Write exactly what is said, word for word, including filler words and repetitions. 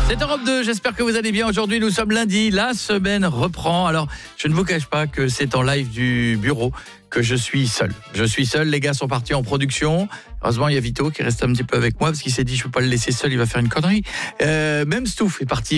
C'est Europe deux, j'espère que vous allez bien. Aujourd'hui, nous sommes lundi, la semaine reprend. Alors, je ne vous cache pas que c'est en live du bureau que je suis seul. Je suis seul, les gars sont partis en production. Heureusement, il y a Vito qui reste un petit peu avec moi parce qu'il s'est dit, je ne peux pas le laisser seul, il va faire une connerie. Euh, même Stouff est parti